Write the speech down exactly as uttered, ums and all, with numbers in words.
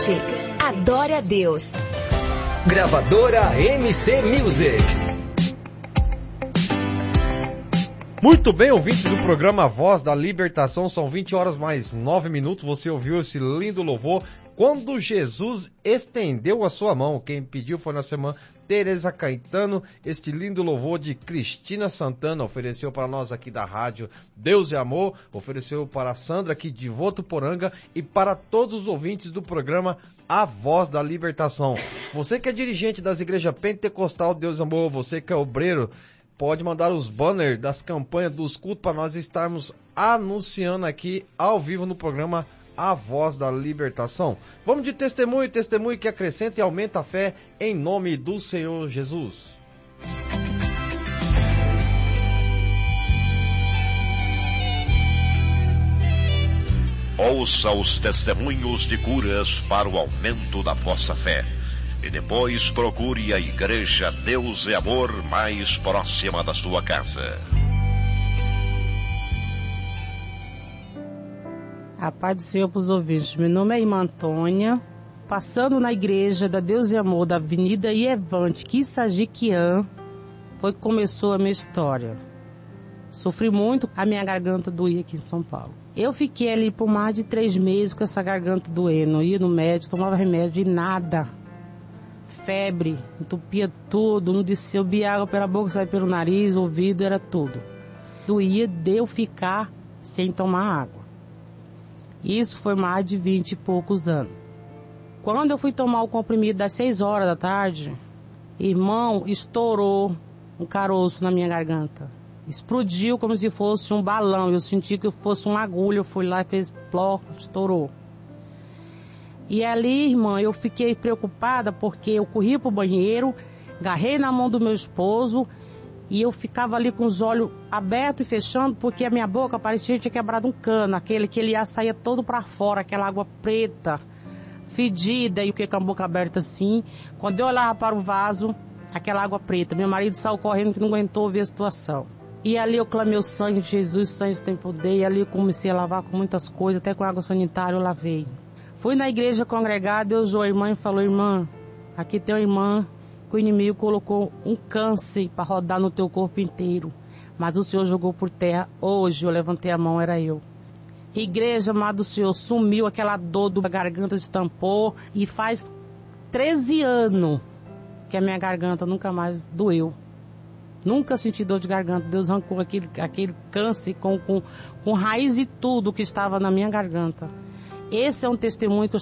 Cante, adore a Deus. Gravadora M C Music. Muito bem, ouvintes do programa Voz da Libertação, são vinte horas mais nove minutos, você ouviu esse lindo louvor, Quando Jesus Estendeu a Sua Mão. Quem pediu foi na semana Tereza Caetano, este lindo louvor de Cristina Santana, ofereceu para nós aqui da rádio Deus e Amor, ofereceu para a Sandra aqui de Votuporanga e para todos os ouvintes do programa A Voz da Libertação. Você que é dirigente das igrejas Pentecostal Deus e Amor, você que é obreiro, pode mandar os banners das campanhas dos cultos para nós estarmos anunciando aqui ao vivo no programa A Voz da Libertação. Vamos de testemunho, testemunho que acrescenta e aumenta a fé em nome do Senhor Jesus. Ouça os testemunhos de curas para o aumento da vossa fé. E depois procure a Igreja Deus e Amor mais próxima da sua casa. A paz do Senhor para os ouvintes. Meu nome é Irmã Antônia, passando na Igreja da Deus e Amor da Avenida Ievante, Quissajiquian, foi que começou a minha história. Sofri muito, a minha garganta doía aqui em São Paulo. Eu fiquei ali por mais de três meses com essa garganta doendo, ia no médico, tomava remédio e nada. Febre, entupia tudo, não descia, eu bebia água pela boca, saia pelo nariz, ouvido, era tudo. Doía de eu ficar sem tomar água. Isso foi mais de vinte e poucos anos. Quando eu fui tomar o comprimido das seis horas da tarde, irmão, estourou um caroço na minha garganta. Explodiu como se fosse um balão, eu senti que fosse uma agulha, eu fui lá e fez pló, estourou. E ali, irmã, eu fiquei preocupada porque eu corri pro banheiro, agarrei na mão do meu esposo e eu ficava ali com os olhos abertos e fechando porque a minha boca parecia que tinha quebrado um cano, aquele que ele ia sair todo para fora, aquela água preta, fedida, e o que com a boca aberta assim. Quando eu olhava para o vaso, aquela água preta, meu marido saiu correndo que não aguentou ver a situação. E ali eu clamei o sangue de Jesus, o sangue tem poder, e ali eu comecei a lavar com muitas coisas, até com água sanitária eu lavei. Fui na igreja congregada, Deus a irmã e falou, irmã, aqui tem uma irmã que o inimigo colocou um câncer para rodar no teu corpo inteiro. Mas o Senhor jogou por terra. Hoje eu levantei a mão, era eu. Igreja, amado Senhor, sumiu aquela dor da garganta de tampor. E faz treze anos que a minha garganta nunca mais doeu. Nunca senti dor de garganta. Deus arrancou aquele, aquele câncer com, com, com raiz e tudo que estava na minha garganta. Esse é um testemunho que eu